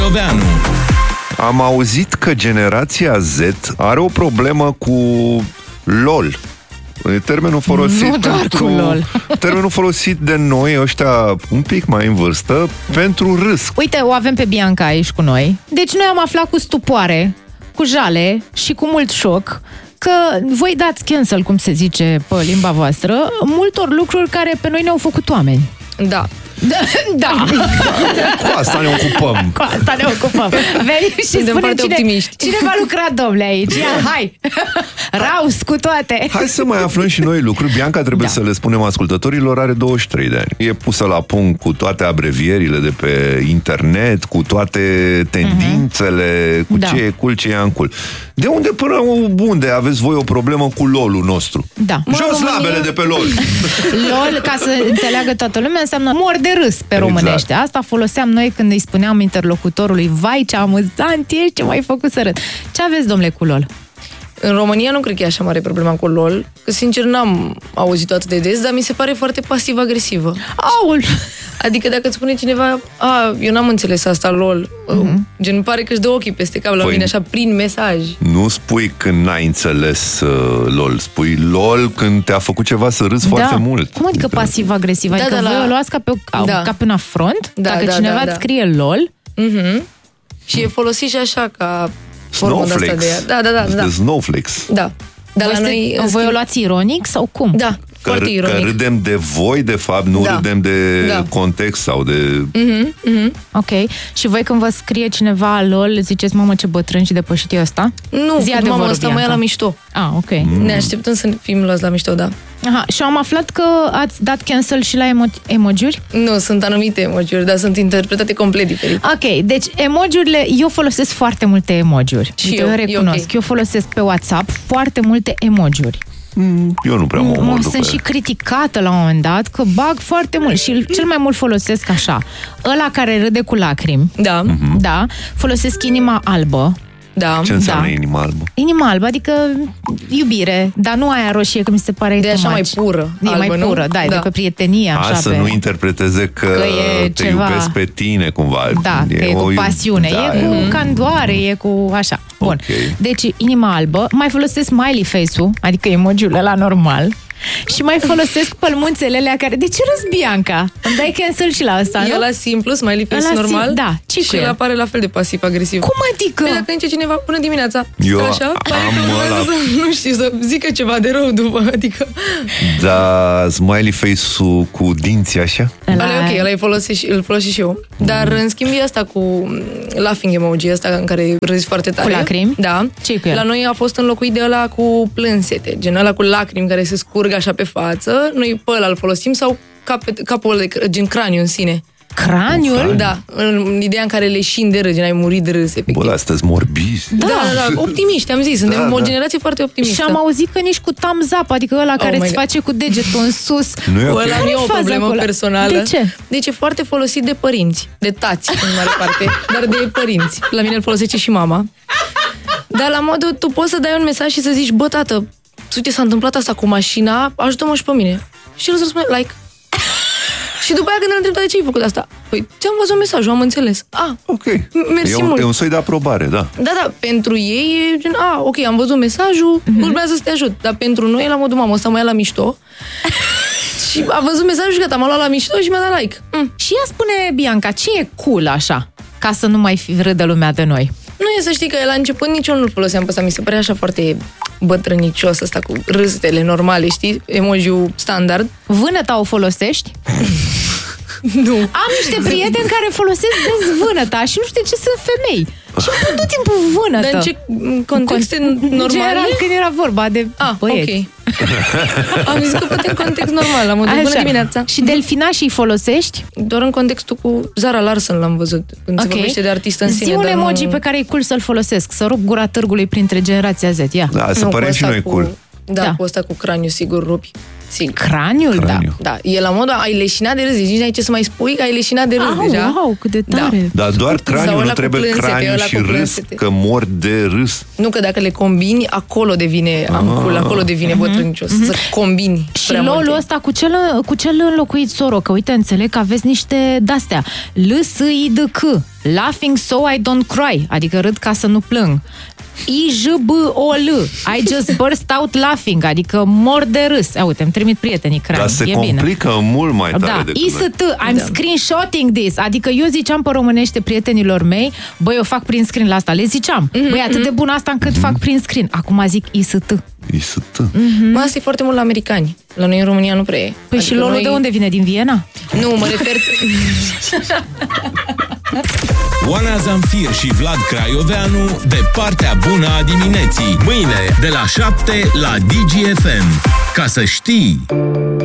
Am auzit că generația Z are o problemă cu LOL. Termenul folosit nu doar cu LOL. Termenul folosit de noi, ăștia un pic mai în vârstă, pentru râs. Uite, o avem pe Bianca aici cu noi. Deci noi am aflat cu stupoare, cu jale și cu mult șoc că voi dați cancel, cum se zice pe limba voastră, multor lucruri care pe noi ne-au făcut oameni. Da. Da. Cu asta ne ocupăm. Cu asta ne ocupăm. Veni și spune cine va lucra, domnule, aici. Ia, hai! Raus cu toate! Hai să mai aflăm și noi lucruri. Bianca, trebuie să le spunem ascultătorilor, are 23 de ani. E pusă la punct cu toate abrevierile de pe internet, cu toate tendințele, cu ce e cool, ce e uncool. De unde până unde aveți voi o problemă cu LOL-ul nostru? Da. Jos labele de pe LOL! LOL, ca să înțeleagă toată lumea, înseamnă mor de râs pe românește. Asta foloseam noi când îi spuneam interlocutorului: vai, ce amuzant ești, ce m-ai făcut să râd. Ce aveți, domnule, cu LOL? În România nu cred că e așa mare problema cu LOL, că sincer n-am auzit-o atât de des, dar mi se pare foarte pasiv-agresivă. Aul! Adică dacă îți spune cineva: eu n-am înțeles asta, LOL, gen pare că își dă ochii peste cap la mine așa prin mesaj. Nu spui când n-ai înțeles LOL, spui LOL când te-a făcut ceva să râzi foarte mult. Cum adică pasiv-agresiv? Adică voi o luați ca pe un afront? Dacă cineva îți scrie LOL? Și e folosit și așa ca Snowflakes. Da. Snowflakes. Da. Dar la noi voi o luați ironic sau cum? Da, foarte ironic. Că râdem de voi, de fapt, nu râdem de context sau de... Ok. Și voi când vă scrie cineva LOL, ziceți: mamă, ce bătrân și depășit e ăsta? Nu, mamă, ăsta mai e la mișto. Ok. Ne așteptăm să fim luați la mișto, da. Aha, și am aflat că ați dat cancel și la emoji-uri? Nu, sunt anumite emoji-uri, dar sunt interpretate complet diferit. Ok, deci emoji-urile, eu folosesc foarte multe emoji-uri. Și eu recunosc. Eu folosesc pe WhatsApp foarte multe emoji-uri. Eu nu prea mă sunt și criticată la un moment dat că bag foarte mult și cel mai mult folosesc așa: ăla care râde cu lacrimi. Da. Folosesc inima albă. Da. Ce înseamnă inima albă? Inima albă, adică iubire, dar nu aia roșie, că mi se pare de așa mai pură. E mai pură, da, de pe prietenie. Așa, să nu interpreteze că te ceva... iubesc pe tine, cumva. Da, că e cu pasiune, e cu candoare, e cu așa. Bun. Deci, inima albă, mai folosesc smiley face-ul, adică emoji-ul ăla normal. Și mai folosesc pălmuțele alea care... De ce râzi, Bianca? Îmi dai cancel și la ăsta, nu? E la simplu, smiley face normal? Da. Și el apare la fel de pasiv-agresiv. Cum adică? Păi dacă zice cineva: bună dimineața, eu așa, pare că nu știu, să zică ceva de rău după, adică... Da, smiley face-ul cu dinții așa? Ăla e ok, ăla îl folosesc și eu. Dar în schimb e asta cu laughing emoji, ăsta în care râzi foarte tare. Cu lacrimi? Da. Ce cu el? La noi a fost înlocuit de ăla cu plânsete, gen ăla cu lacrimi care se scurg așa pe față. Noi pe ăla îl folosim, sau capul gen craniu în sine. Craniul? Da, în ideea în care leșin de râs, gen ai murit de râs. Bă, dar sunteți morbizi. Da, optimiști, am zis, suntem o generație foarte optimistă. Și am auzit că nici cu thumbs up, adică ăla care îți face cu degetul în sus. Ăla nu e o problemă personală. De ce? Deci e foarte folosit de părinți, de tați în mare parte, dar de părinți. La mine îl folosește și mama. Dar la modul, tu poți să dai un mesaj și să zici: bă, tată, uite, s-a întâmplat asta cu mașina, ajută-mă și pe mine. Și el îți răspunde: like. Și după aia când îl întreb: de ce ai făcut asta? Păi, ți-am văzut mesajul, am înțeles. Ok. Mersi mult. E un soi de aprobare, da. Da, pentru ei e gen: ok, am văzut mesajul, urmează să te ajut. Dar pentru noi e la modul: mamă, ăsta mai e la mișto. Și a văzut mesajul și gata, m-a luat la mișto și mi-a dat like. Și ea spune, Bianca, ce e cool așa, ca să nu mai râdă lumea de noi? Nu e, să știi că la început nici eu nu-l foloseam pe ăsta, mi se părea așa foarte bătrânicios ăsta cu râsele normale, știi? Emoji-ul standard. Vânăta o folosești? Nu. Am niște prieteni care folosesc des vânăta și nu știu de ce sunt femei. Și tot timpul vânătă. Dar în ce contexte normale? General, când era vorba de băieți. Ok. Am zis că poate în context normal, la modul: bună dimineața. Și delfinașii folosești? Doar în contextul cu Zara Larsson l-am văzut, când se vorbește de artistă în sine. Zi un emoji pe care e cool să-l folosesc, să rup gura târgului printre generația Z. Ia. Da, să pare și noi cool. Da, cu ăsta cu craniu, sigur rupi. Sigur. Craniul, da. E la modul, ai leșinat de râs, deci nici n-ai ce să mai spui că ai leșinat de râs deja. Wow, cât de tare. Da. Dar doar craniul, nu trebuie craniul și râs, că mor de râs. Nu, că dacă le combini, acolo devine ampul, acolo devine bătrânicios. Să combini. Și lolul ăsta, cu ce îl înlocuit Soro? Că uite, înțeleg că aveți niște de-astea. L-S-I-D-C. Laughing so I don't cry. Adică râd ca să nu plâng. I-J-B-O-L. I just burst out laughing. Adică mor de râs. Uite, îmi trimit prietenii crani. Dar se complică mult mai tare decât I-S-T. I'm screenshotting this. Adică eu ziceam pe românește prietenilor mei, băi, eu fac prin screen la asta. Le ziceam, băi, atât de bun asta încât fac prin screen. Acum zic I-S-T. I-S-T. Mă, asta e foarte mult la americani. La noi în România nu prea e. Păi adică și lolul de unde vine? Din Viena? Nu, mă refer... Oana Zamfir și Vlad Craioveanu de partea bună a dimineții. Mâine de la 7 la DGFM. Ca să știi...